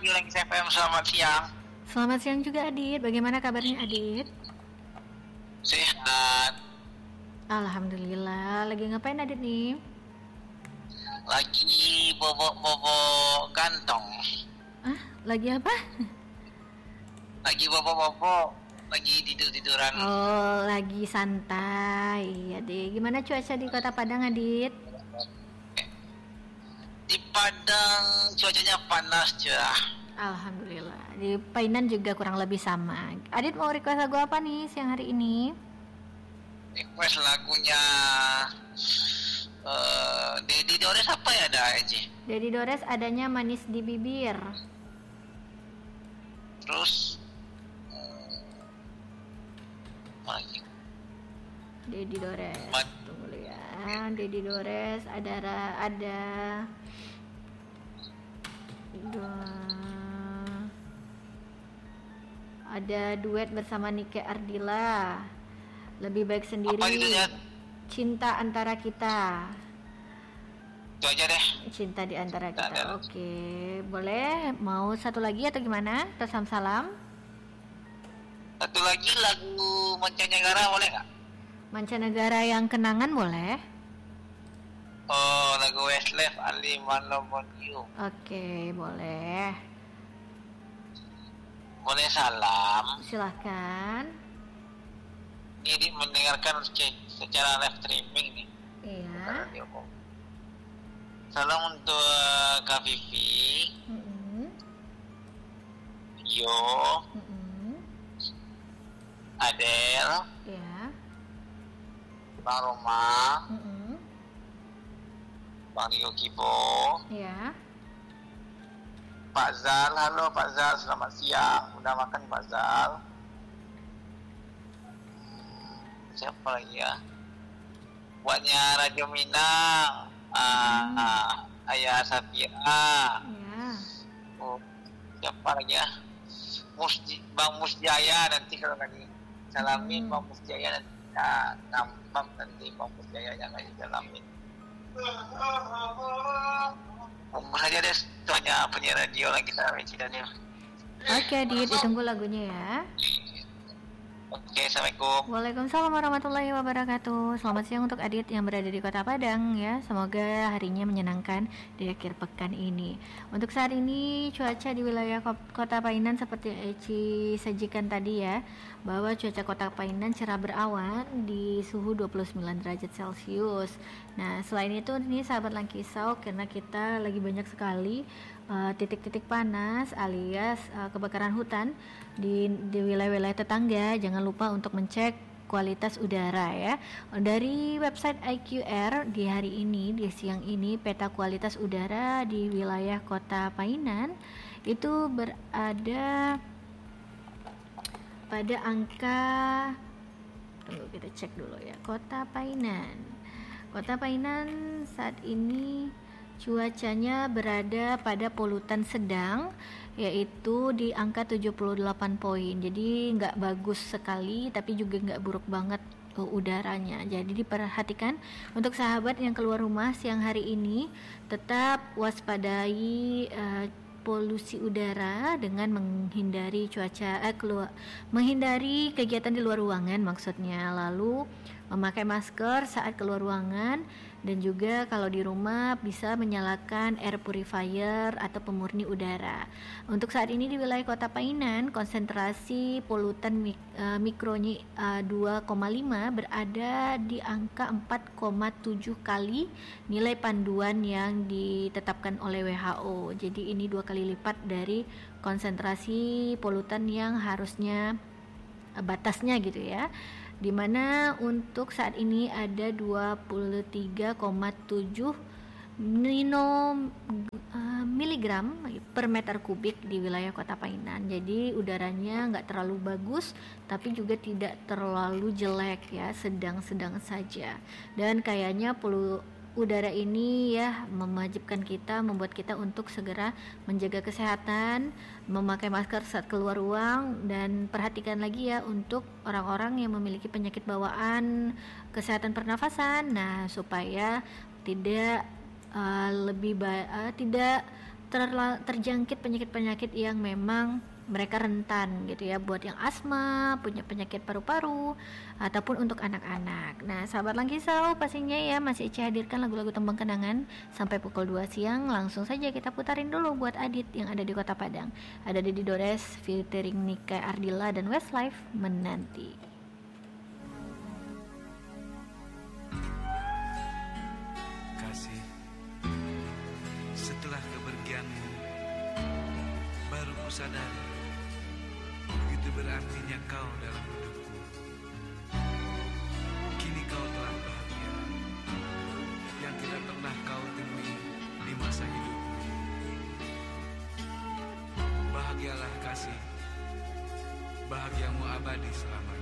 Radio Langkis FM. Selamat siang. Selamat siang juga Adit. Bagaimana kabarnya Adit? Sehat. Alhamdulillah. Lagi ngapain Adit nih? Lagi bobok-bobok gantong. Lagi apa? Lagi bobok-bobok. Lagi tidur-tiduran. Oh, lagi santai. Iya deh. Gimana cuaca di Kota Padang Adit? Di Padang cuacanya panas cerah. Alhamdulillah. Di Painan juga kurang lebih sama. Adit mau request lagu apa nih siang hari ini? Request lagunya Dedi Dores apa ya ada aja. Dedi Dores adanya Manis di Bibir. Terus lagi Dedi Dores. Tunggu dulu ya. Dedi Dores ada duet bersama Nike Ardila. Lebih baik sendiri. Apa judulnya? Cinta Antara Kita. Itu aja deh. Cinta di antara kita. Ada. Oke, boleh. Mau satu lagi atau gimana? Atau salam-salam? Satu lagi lagu mancanegara boleh nggak? Mancanegara yang kenangan boleh. Oh, lagu Westlife Ali Malomon You. Oke, boleh. Boleh salam. Silahkan. Ini mendengarkan secara live streaming nih. Iya. Radio Kom. Salam untuk Kak Vivi, Yo, Adel, Iya. Bang Roma, Bang Rio Kibo, Iya. Pak Zal. Halo Pak Zal, selamat siang. Udah makan Pak Zal? Siapa lagi ya? Buatnya Radio Minang, Ayah Safira. Iya. Oh, siapa lagi ya? Bang Musjaya nanti kalau lagi salamin Bang Musjaya nanti gampang nanti Bang Musjaya yang lagi salamin. Ngomong saja deh, soalnya penyiar radio lagi sama Cidanya. Oke, Dit, ditunggu lagunya ya. Oke, Assalamualaikum. Waalaikumsalam warahmatullahi wabarakatuh. Selamat siang untuk Adit yang berada di Kota Padang ya. Semoga harinya menyenangkan di akhir pekan ini. Untuk saat ini cuaca di wilayah Kota Painan seperti Eci sajikan tadi ya, bahwa cuaca Kota Painan cerah berawan di suhu 29 derajat Celcius. Nah, selain itu ini sahabat Langkisau, karena kita lagi banyak sekali titik-titik panas alias kebakaran hutan di wilayah-wilayah tetangga. Jangan lupa untuk mencek kualitas udara ya. Dari website IQR di hari ini, di siang ini, peta kualitas udara di wilayah Kota Painan itu berada pada angka, tunggu kita cek dulu ya. Kota Painan saat ini cuacanya berada pada polutan sedang, yaitu di angka 78 poin. Jadi nggak bagus sekali, tapi juga nggak buruk banget udaranya. Jadi diperhatikan untuk sahabat yang keluar rumah siang hari ini, tetap waspadai polusi udara dengan menghindari menghindari kegiatan di luar ruangan maksudnya, lalu memakai masker saat keluar ruangan, dan juga kalau di rumah bisa menyalakan air purifier atau pemurni udara. Untuk saat ini di wilayah Kota Painan, konsentrasi polutan mikronya 2,5 berada di angka 4,7 kali nilai panduan yang ditetapkan oleh WHO. Jadi ini 2 kali lipat dari konsentrasi polutan yang harusnya batasnya gitu ya. Dimana untuk saat ini ada 23,7 miligram per meter kubik di wilayah Kota Painan. Jadi udaranya nggak terlalu bagus, tapi juga tidak terlalu jelek ya, sedang-sedang saja. Dan kayaknya udara ini ya membuat kita untuk segera menjaga kesehatan, memakai masker saat keluar ruang, dan perhatikan lagi ya untuk orang-orang yang memiliki penyakit bawaan kesehatan pernafasan. Nah, supaya tidak terjangkit penyakit-penyakit yang memang mereka rentan gitu ya, buat yang asma, punya penyakit paru-paru, ataupun untuk anak-anak. Nah, sahabat Langkisau, pastinya ya masih Ica hadirkan lagu-lagu tembang kenangan sampai pukul 2 siang. Langsung saja kita putarin dulu buat Adit yang ada di Kota Padang. Ada Dedi Dores featuring Nika Ardila dan Westlife, Menanti. Kasih, setelah kepergianmu baru ku sadari begitu berartinya kau dalam hidupku. Kini kau telah bahagia yang tidak pernah kau temui di masa hidupmu. Bahagialah kasih, bahagiamu abadi selamanya.